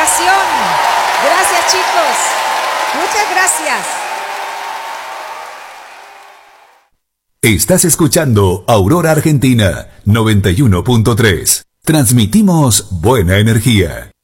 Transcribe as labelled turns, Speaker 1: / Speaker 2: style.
Speaker 1: información. Gracias, chicos. Muchas gracias.
Speaker 2: Estás escuchando Aurora Argentina 91.3. Transmitimos buena energía.